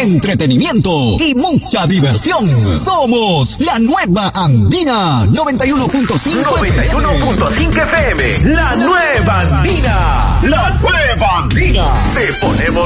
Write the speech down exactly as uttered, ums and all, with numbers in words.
entretenimiento y mucha diversión. Somos la nueva Andina noventa y uno punto cinco noventa y uno punto cinco F M. La nueva Andina. La nueva Andina. Te ponemos